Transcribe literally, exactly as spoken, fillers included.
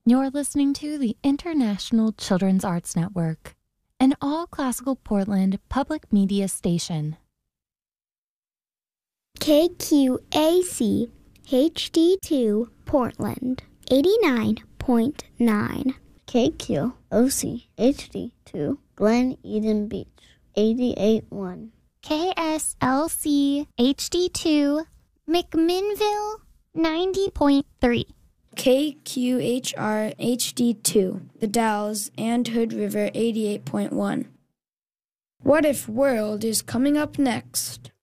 You're listening to the International Children's Arts Network, an all-classical Portland public media station. K Q A C H D two Portland, eighty-nine point nine. K Q O C H D two Glen Eden Beach, eighty-eight point one. K S L C H D two McMinnville, ninety point three. K Q H R H D two, The Dalles and Hood River, eighty-eight point one. What If World is coming up next.